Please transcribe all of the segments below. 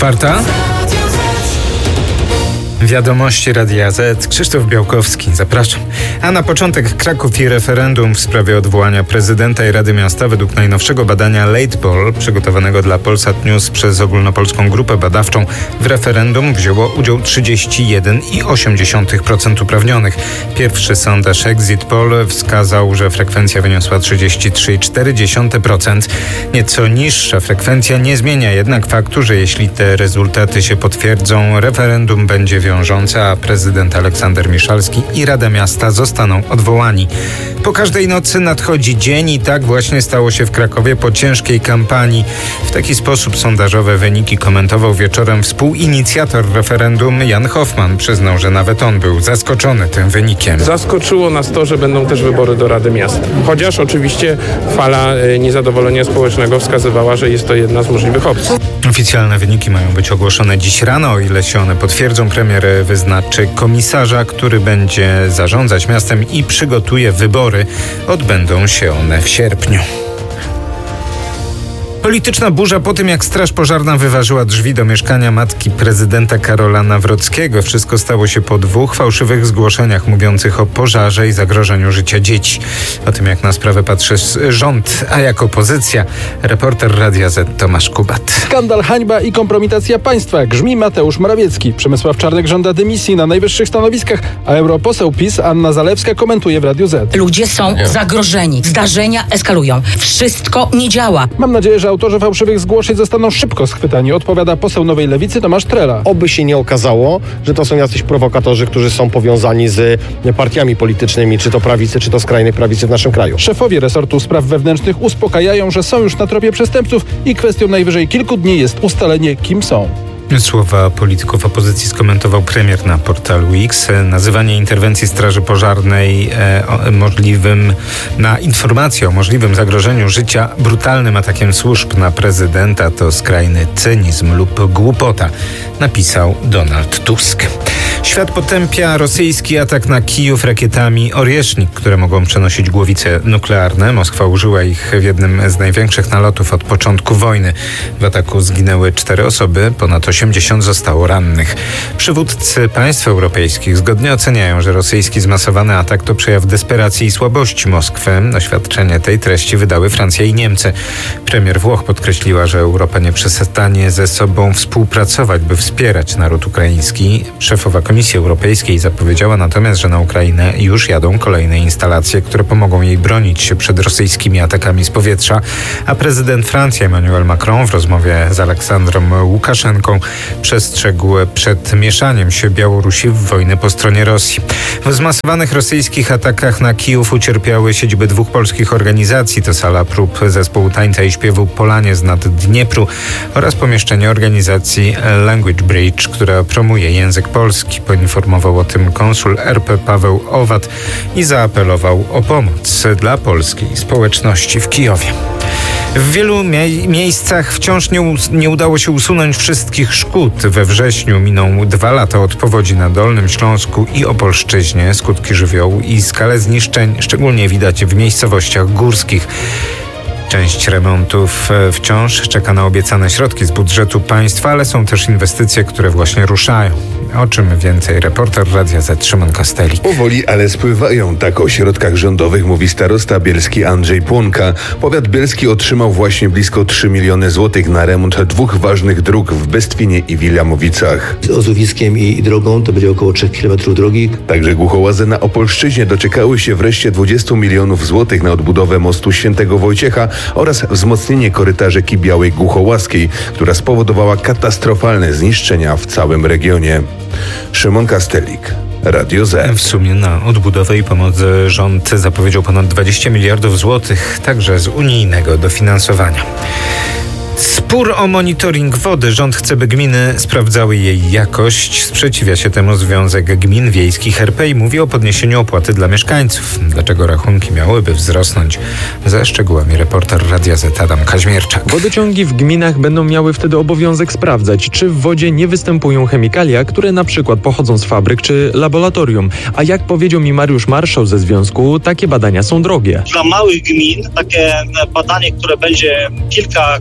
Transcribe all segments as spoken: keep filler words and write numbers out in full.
czwarta. Wiadomości Radia Z. Krzysztof Białkowski. Zapraszam. A na początek Kraków i referendum w sprawie odwołania prezydenta i Rady Miasta. Według najnowszego badania Late Poll, przygotowanego dla Polsat News przez ogólnopolską grupę badawczą, w referendum wzięło udział trzydzieści jeden przecinek osiem procent uprawnionych. Pierwszy sondaż Exit Poll wskazał, że frekwencja wyniosła trzydzieści trzy przecinek cztery procent. Nieco niższa frekwencja nie zmienia jednak faktu, że jeśli te rezultaty się potwierdzą, referendum będzie wiążące, a prezydent Aleksander Miszalski i Rada Miasta zostaną odwołani. Po każdej nocy nadchodzi dzień i tak właśnie stało się w Krakowie po ciężkiej kampanii. W taki sposób sondażowe wyniki komentował wieczorem współinicjator referendum Jan Hoffman. Przyznał, że nawet on był zaskoczony tym wynikiem. Zaskoczyło nas to, że będą też wybory do Rady Miasta. Chociaż oczywiście fala niezadowolenia społecznego wskazywała, że jest to jedna z możliwych opcji. Oficjalne wyniki mają być ogłoszone dziś rano. O ile się one potwierdzą, premier wyznaczy komisarza, który będzie zarządzać miastem i przygotuje wybory. Odbędą się one w sierpniu. Polityczna burza po tym, jak Straż Pożarna wyważyła drzwi do mieszkania matki prezydenta Karola Nawrockiego. Wszystko stało się po dwóch fałszywych zgłoszeniach mówiących o pożarze i zagrożeniu życia dzieci. O tym, jak na sprawę patrzy rząd, a jak opozycja, reporter Radia Z Tomasz Kubat. Skandal, hańba i kompromitacja państwa. Grzmi Mateusz Morawiecki. Przemysław Czarnek żąda dymisji na najwyższych stanowiskach, a europoseł PiS Anna Zalewska komentuje w Radiu Z. Ludzie są zagrożeni. Zdarzenia eskalują. Wszystko nie działa. Mam nadzieję, że autorzy fałszywych zgłoszeń zostaną szybko schwytani, odpowiada poseł Nowej Lewicy Tomasz Trela. Oby się nie okazało, że to są jacyś prowokatorzy, którzy są powiązani z partiami politycznymi, czy to prawicy, czy to skrajnej prawicy w naszym kraju. Szefowie resortu spraw wewnętrznych uspokajają, że są już na tropie przestępców i kwestią najwyżej kilku dni jest ustalenie, kim są. Słowa polityków opozycji skomentował premier na portalu X. Nazywanie interwencji Straży Pożarnej e, o, możliwym, na informację o możliwym zagrożeniu życia brutalnym atakiem służb na prezydenta to skrajny cynizm lub głupota, napisał Donald Tusk. Świat potępia rosyjski atak na Kijów rakietami Oriesznik, które mogą przenosić głowice nuklearne. Moskwa użyła ich w jednym z największych nalotów od początku wojny. W ataku zginęły cztery osoby, ponad osiemdziesiąt zostało rannych. Przywódcy państw europejskich zgodnie oceniają, że rosyjski zmasowany atak to przejaw desperacji i słabości Moskwy. Oświadczenie tej treści wydały Francja i Niemcy. Premier Włoch podkreśliła, że Europa nie przestanie ze sobą współpracować, by wspierać naród ukraiński. Szefowa Komisji Europejskiej zapowiedziała natomiast, że na Ukrainę już jadą kolejne instalacje, które pomogą jej bronić się przed rosyjskimi atakami z powietrza, a prezydent Francji Emmanuel Macron w rozmowie z Aleksandrem Łukaszenką przestrzegł przed mieszaniem się Białorusi w wojnę po stronie Rosji. W zmasowanych rosyjskich atakach na Kijów ucierpiały siedziby dwóch polskich organizacji, to sala prób zespołu tańca i śpiewu Polanie z nad Dniepru oraz pomieszczenie organizacji Language Bridge, która promuje język polski. Poinformował o tym konsul R P Paweł Owad i zaapelował o pomoc dla polskiej społeczności w Kijowie. W wielu mie- miejscach wciąż nie, u- nie udało się usunąć wszystkich szkód. We wrześniu miną dwa lata od powodzi na Dolnym Śląsku i Opolszczyźnie. Skutki żywiołu i skalę zniszczeń szczególnie widać w miejscowościach górskich. Część remontów wciąż czeka na obiecane środki z budżetu państwa, ale są też inwestycje, które właśnie ruszają. O czym więcej reporter Radia Z Szymon Kastelik. Powoli, ale spływają. Tak o środkach rządowych mówi starosta bielski Andrzej Płonka. Powiat bielski otrzymał właśnie blisko trzy miliony złotych na remont dwóch ważnych dróg w Bestwinie i Wilamowicach. Z Ozowiskiem i drogą to będzie około trzech kilometrów drogi. Także głuchołazy na Opolszczyźnie doczekały się wreszcie dwudziestu milionów złotych na odbudowę mostu Świętego Wojciecha oraz wzmocnienie koryta rzeki Białej Głuchołaskiej, która spowodowała katastrofalne zniszczenia w całym regionie. Szymon Kastelik, Radio Z. W sumie na odbudowę i pomoc rząd zapowiedział ponad dwadzieścia miliardów złotych, także z unijnego dofinansowania. Spór o monitoring wody. Rząd chce, by gminy sprawdzały jej jakość. Sprzeciwia się temu Związek Gmin Wiejskich R P i mówi o podniesieniu opłaty dla mieszkańców. Dlaczego rachunki miałyby wzrosnąć? Ze szczegółami reporter Radia Z Adam Kaźmierczak. Wodociągi w gminach będą miały wtedy obowiązek sprawdzać, czy w wodzie nie występują chemikalia, które na przykład pochodzą z fabryk czy laboratorium. A jak powiedział mi Mariusz Marszał ze związku, takie badania są drogie. Dla małych gmin takie badanie, które będzie kilka, kilkanaście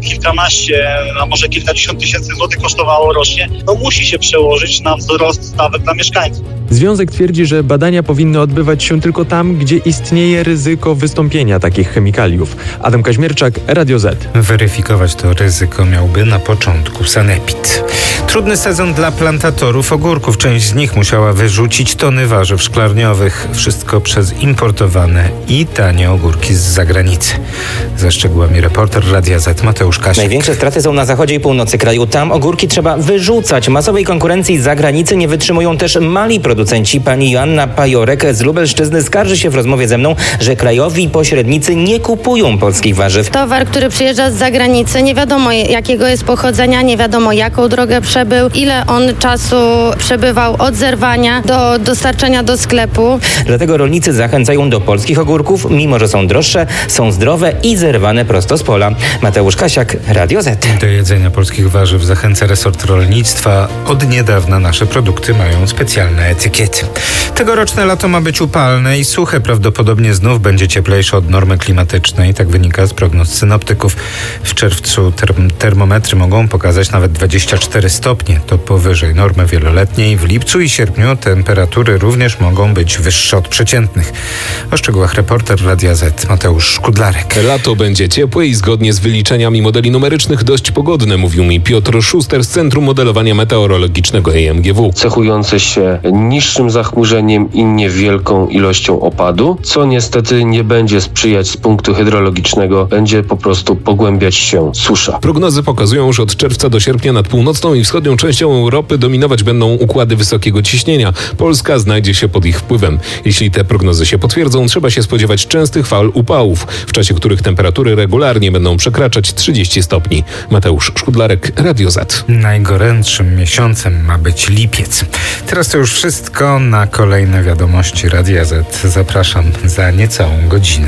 kilkanaście, a może kilkadziesiąt tysięcy złotych kosztowało rocznie, to musi się przełożyć na wzrost stawek dla mieszkańców. Związek twierdzi, że badania powinny odbywać się tylko tam, gdzie istnieje ryzyko wystąpienia takich chemikaliów. Adam Kaźmierczak, Radio Z. Weryfikować to ryzyko miałby na początku sanepid. Trudny sezon dla plantatorów ogórków. Część z nich musiała wyrzucić tony warzyw szklarniowych. Wszystko przez importowane i tanie ogórki z zagranicy. Ze szczegółami reporter Radia Z Mateusz Kasiak. Największe straty są na zachodzie i północy kraju. Tam ogórki trzeba wyrzucać. Masowej konkurencji z zagranicy nie wytrzymują też mali producenci. Pani Joanna Pajorek z Lubelszczyzny skarży się w rozmowie ze mną, że krajowi pośrednicy nie kupują polskich warzyw. Towar, który przyjeżdża z zagranicy, nie wiadomo jakiego jest pochodzenia, nie wiadomo jaką drogę przebył, ile on czasu przebywał od zerwania do dostarczenia do sklepu. Dlatego rolnicy zachęcają do polskich ogórków, mimo że są droższe, są zdrowe i zerwane prosto z pola. Mateusz Kasiak, Radio Z. Do jedzenia polskich warzyw zachęca resort rolnictwa. Od niedawna nasze produkty mają specjalne etykiety. Tegoroczne lato ma być upalne i suche. Prawdopodobnie znów będzie cieplejsze od normy klimatycznej. Tak wynika z prognoz synoptyków. W czerwcu term- termometry mogą pokazać nawet dwadzieścia cztery stopnie. To powyżej normy wieloletniej. W lipcu i sierpniu temperatury również mogą być wyższe od przeciętnych. O szczegółach reporter Radia Z Mateusz Szkudlarek. Lato będzie ciepłe i zgodnie z wyliczeniami modeli numerycznych dość pogodne, mówił mi Piotr Szuster z Centrum Modelowania Meteorologicznego E M G W. Cechujące się niższym zachmurzeniem i niewielką ilością opadu, co niestety nie będzie sprzyjać z punktu hydrologicznego, będzie po prostu pogłębiać się susza. Prognozy pokazują, że od czerwca do sierpnia nad północną i wschodnią częścią Europy dominować będą układy wysokiego ciśnienia. Polska znajdzie się pod ich wpływem. Jeśli te prognozy się potwierdzą, trzeba się spodziewać częstych fal upałów, w czasie których temperatury regularnie będą przekraczać trzydzieści stopni. Mateusz Szkudlarek, Radio Z. Najgorętszym miesiącem ma być lipiec. Teraz to już wszystko. Na kolejne wiadomości Radia Z zapraszam za niecałą godzinę.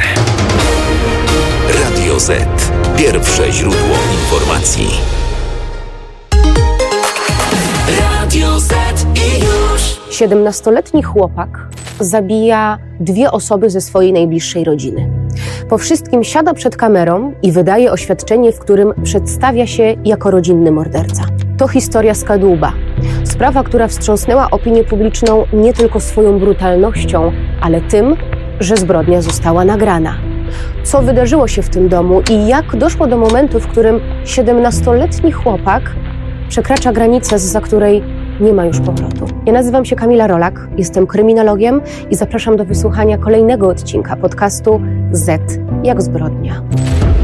Radio Z. Pierwsze źródło informacji. Radio Z i już. siedemnastoletni chłopak zabija dwie osoby ze swojej najbliższej rodziny. Po wszystkim siada przed kamerą i wydaje oświadczenie, w którym przedstawia się jako rodzinny morderca. To historia z Kadłuba. Sprawa, która wstrząsnęła opinię publiczną nie tylko swoją brutalnością, ale tym, że zbrodnia została nagrana. Co wydarzyło się w tym domu i jak doszło do momentu, w którym siedemnastoletni chłopak przekracza granicę, zza której nie ma już powrotu. Ja nazywam się Kamila Rolak, jestem kryminologiem i zapraszam do wysłuchania kolejnego odcinka podcastu Z jak zbrodnia.